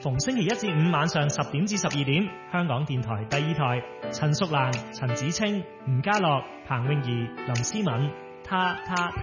逢星期一至五晚上10點至12點，香港電台第2台，陳淑蘭、陳子清、吳家樂、彭詠儀、林思敏，他。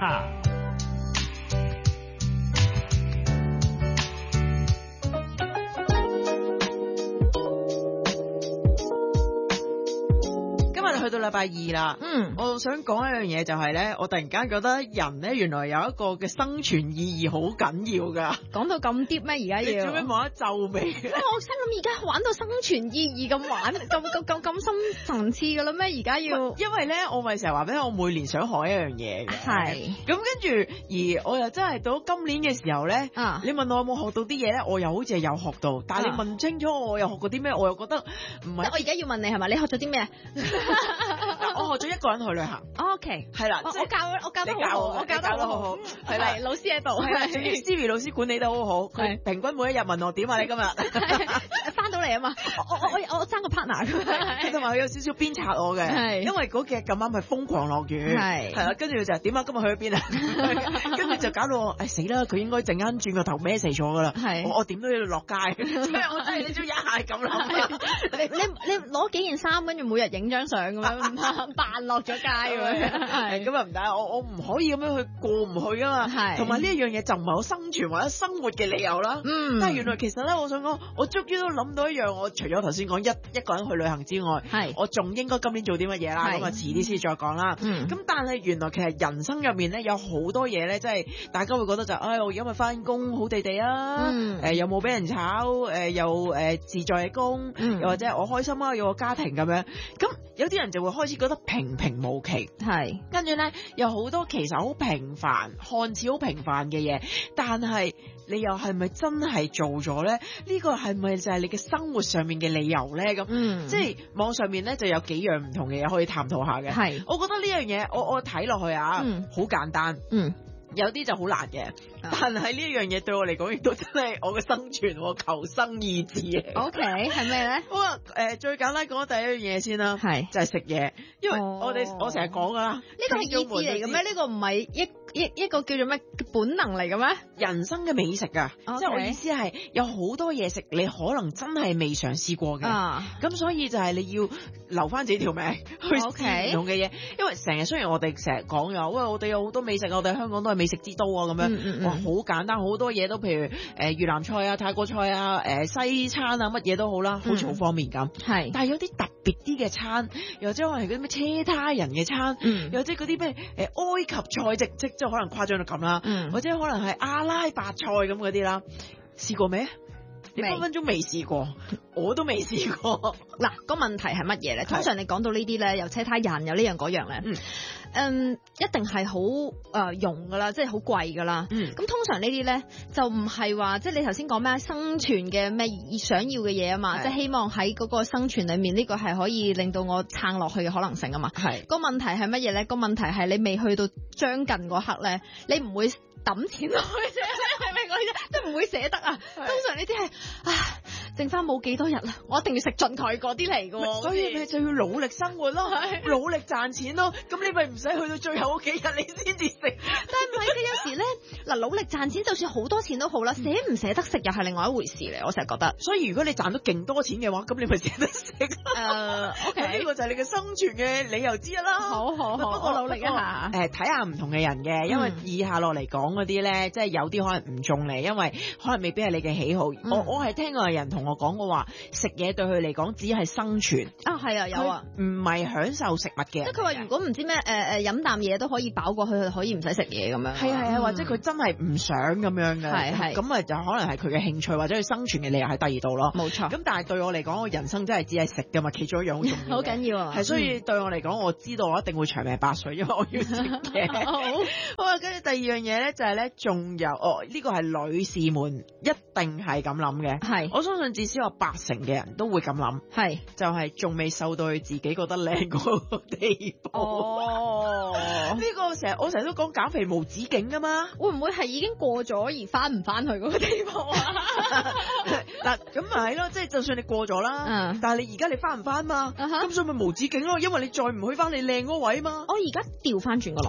去到禮拜二啦，我想講一樣嘢就係咧，我突然間覺得人咧原來有一個嘅生存意義好緊要噶。 講到咁 deep 咩？而家要做咩望一皺眉？ 我心諗而家玩到生存意義咁玩，咁深層次噶啦咩？而家要， 因為咧我咪成日話俾我每年想學一樣嘢嘅， 係咁跟住而我又真係到今年嘅時候咧，你問我有冇學到啲嘢咧，我又好似係有學到，但係你問清楚我又學過啲咩，我又覺得唔係。 我而家要問你係咪？你學咗啲咩？ 我學咗一個人去旅行。 OK， 係啦， 我教得好好，我教得好好，係啦，老師喺度， 係啦，Siri 老師管理得好好，佢平均每一日問我點啊，你今日翻到嚟啊嘛，我爭個 partner 㗎， 同埋佢有少少鞭策我嘅，因為嗰幾日咁啱係瘋狂落雨，係啦，跟住就點啊，今日去咗邊啊？跟住就搞到我，死啦！佢應該陣間轉個頭message咗㗎啦，我點都要落街，即係我真係你中意一下咁諗， 你攞幾件衫，跟住每日影張相咁樣扮落咗街咁樣，係咁啊唔得，我唔可以咁樣去過唔去啊嘛，係，同埋呢一樣嘢就唔係我生存或者生活嘅理由啦，但係原來其實咧，我想講，我終於都諗到一樣，我除咗頭先講一個人去旅行之外，係，我仲應該今年做啲乜嘢啦？咁啊遲啲先再講啦，咁但係原來其實人生入面咧有好多嘢咧，即係大家會覺得就我而家咪翻工好地地啊，又冇俾人炒，又自在嘅工，又或者我開心啊，有個家庭咁樣，咁有啲人就會開始覺得平平無奇，係，跟住咧有好多其實好平凡，看似好平凡嘅嘢，但係你又係咪真係做咗咧？呢個係咪就係你嘅生活上面嘅理由咧？咁，即係網上面咧就有幾樣唔同嘅嘢可以探討下嘅。係，我覺得呢樣嘢我睇落去啊，好簡單。有啲就好難嘅，但係呢一樣嘢對我嚟講亦都真係我嘅生存求生意志嘅。OK， 係咩咧？好啊，最簡單講第一樣嘢先啦，係就係食嘢，因為我成日講噶啦，呢個係意志嚟嘅咩？呢個唔係一個叫做咩本能嚟嘅咩？ 人生嘅美食啊，即係我意思係有好多嘢食，你可能真係未嘗試過嘅，咁所以就係你要留翻自己條命去試唔同嘅嘢，因為成日雖然我哋成日講嘅，喂我哋有好多美食，我哋香港都係美食之都啊，咁樣，哇好簡單，好多嘢都譬如越南菜啊、泰國菜啊、西餐啊乜嘢都好啦，好似好方便咁，係，但係有啲特別啲嘅餐，又或者可能係嗰啲咩車他人嘅餐，又或者嗰啲咩埃及菜即係可能誇張到咁啦，或者可能係阿拉伯菜咁嗰啲啦，試過未？你分分鐘未試過，我都未試過。 嗱，個問題係乜嘢咧？通常你講到呢啲咧，有車他人，有呢樣嗰樣咧，一定係好用噶啦，即係好貴噶啦。咁通常呢啲咧就唔係話，即係你頭先講咩生存嘅咩想要嘅嘢啊嘛，即係希望喺嗰個生存裏面呢個係可以令到我撐落去嘅可能性啊嘛。係個問題係乜嘢咧？個問題係你未去到將近嗰刻咧，你唔會抌錢落去啫，你明唔明我意思？即係唔會捨得啊。通常呢啲係剩翻冇幾多日啦，我一定要食盡佢嗰啲嚟㗎， 所以你就要努力生活咯，努力賺錢咯，咁你咪唔使去到最後嗰幾日你先至食。 但係唔係嘅，有時咧嗱，努力賺錢就算好多錢都好啦，捨唔捨得食又係另外一回事嚟，我成日覺得。 所以如果你賺到勁多錢嘅話，咁你咪捨得食。OK，呢個就係你嘅生存嘅理由之一啦。 好，我努力一下。 睇下唔同嘅人嘅，因為以下落嚟講嗰啲咧，即係有啲可能唔中你，因為可能未必係你嘅喜好。我係聽過有人同我講過話，食嘢對佢嚟講只係生存。係啊，有啊，唔係享受食物嘅。 即係佢話如果唔知咩飲啖嘢都可以飽過去，佢可以唔使食嘢咁樣。 係啊，或者佢真係唔想咁樣嘅。係咁啊，就可能係佢嘅興趣或者佢生存嘅理由喺第二度咯。冇錯。咁但係對我嚟講，我人生真係只係食㗎嘛，其中一樣好重要。 好緊要啊！ 係，所以對我嚟講，我知道我一定會長命百歲，因為我要食嘅。好啊，跟住第二樣嘢咧就係咧，仲有呢個係女士們一定係咁諗嘅。係，我相信至少有80%嘅人都會咁諗。係，就係仲未瘦到佢自己覺得靚嗰個地步。呢個我成日都講減肥無止境㗎嘛， 會唔會係已經過咗而翻唔翻去嗰個地步啊？ 嗱，咁咪係咯，即係就算你過咗啦，但係你而家你翻唔翻嘛？咁所以咪無止境咯，因為你再唔去翻你靚嗰位嘛。 我而家調翻轉個諗法，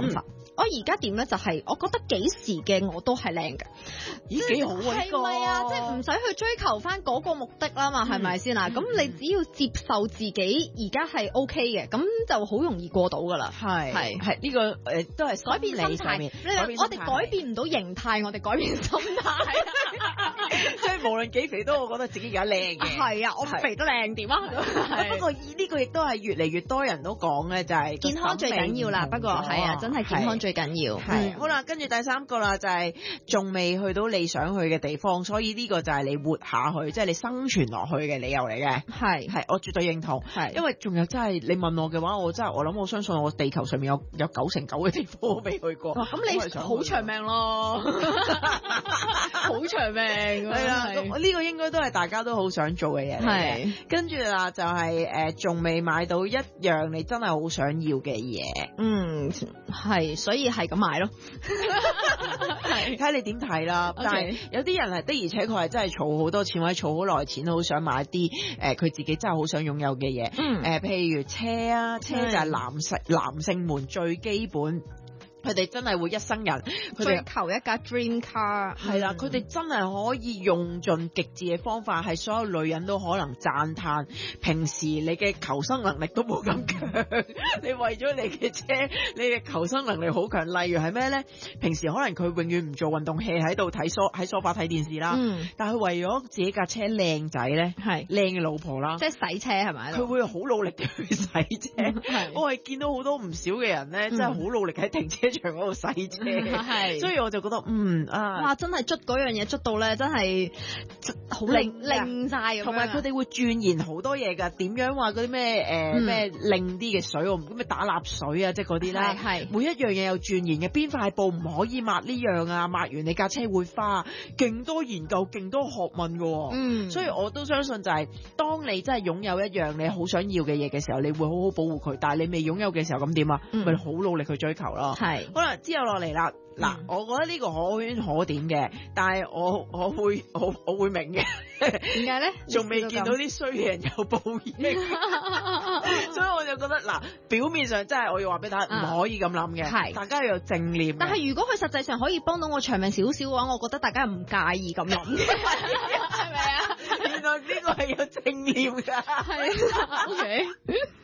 我而家點咧就係我覺得幾時嘅我都係靚嘅， 咦幾好啊呢個， 係咪啊？即係唔使去追求翻嗰個目的啦嘛，係咪先啊？咁你只要接受自己而家係 OK 嘅，咁就好容易過到噶啦。係呢個都係改變心態。我哋改變唔到形態，我哋改變心態。 即係無論幾肥都，我覺得自己而家靚嘅。 係啊，我肥都靚點啊？ 不過呢個亦都係越嚟越多人都講咧，就係健康最緊要啦。不過係啊，真係健康最緊要。 係好啦，跟住第3個啦，就係仲未去到你想去嘅地方，所以呢個就係你活下去，即係你生存落去嘅理由嚟嘅。係，我絕對認同。係，因為仲有真係你問我嘅話，我諗我相信我地球上面有99%嘅地方我未去過。咁你好長命咯，好長命。 係啦，咁呢個應該都係大家都好想做嘅嘢嚟嘅。係，跟住啦就係仲未買到一樣你真係好想要嘅嘢。 係，所以係咁買咯。 係，睇你點睇啦。但係有啲人係的而且確係真係儲好多錢或者儲好耐錢，好想買啲佢自己真係好想擁有嘅嘢。譬如車啊，車就係男性們最基本。佢哋真係會一生人追求一架 dream car， 係啦，佢哋真係可以用盡極致嘅方法，係所有女人都可能讚嘆。平時你嘅求生能力都冇咁強，你為咗你嘅車，你嘅求生能力好強。例如係咩咧？平時可能佢永遠唔做運動，hea喺度喺梳化睇電視啦。但係佢為咗自己架車靚仔咧，係靚嘅老婆啦， 即係洗車係咪？ 佢會好努力嘅去洗車。我係見到好多唔少嘅人咧，真係好努力喺停車場嗰度洗車，所以我就覺得哇，真係捽嗰樣嘢捽到咧，真係好靚晒咁。 同埋佢哋會鑽研好多嘢㗎，點樣話嗰啲咩咩靚啲嘅水，咁咩打蠟水啊，即係嗰啲啦。係每一樣嘢有鑽研嘅，邊塊布唔可以抹呢樣啊，抹完你架車會花，勁多研究，勁多學問㗎。所以我都相信就係當你真係擁有一樣你好想要嘅嘢嘅時候，你會好好保護佢。但係你未擁有嘅時候咁點啊？咪好努力去追求咯。係。好啦，之後落嚟啦，嗱，我覺得呢個可圈可點嘅，但係我會明嘅。 點解咧？ 仲未見到啲衰嘅人有報應，所以我就覺得嗱，表面上真係我要話俾大家唔可以咁諗嘅，係大家要有正念。 但係如果佢實際上可以幫到我長命少少嘅話，我覺得大家唔介意咁諗嘅，係咪啊？ 原來呢個係有正念㗎。係 ，OK。